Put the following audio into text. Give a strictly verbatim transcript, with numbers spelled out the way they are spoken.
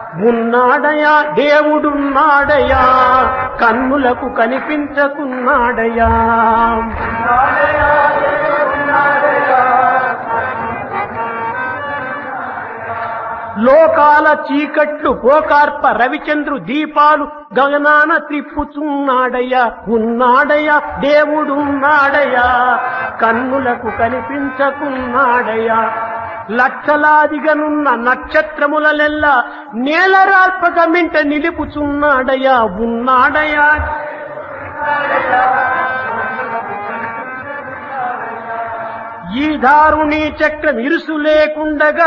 ఉన్నాడయా దేవుడున్నాడయా కన్నులకు కనిపించకున్నాడయా. లోకాల చీకట్లు పోకార్ప రవిచంద్రు దీపాలు గగనాన త్రిప్పుచున్నాడయ్యా. ఉన్నాడయ్యా దేవుడున్నాడయ్యా కన్నులకు కనిపించకున్నాడయ్యా. లక్షలాదిగనున్న నక్షత్రములలెల్లా నేలరాల్పక మింట నిలుపుచున్నాడయ్యా. ఉన్నాడయ్యా ఈ దారుణీ చక్రం ఇరుసు లేకుండగా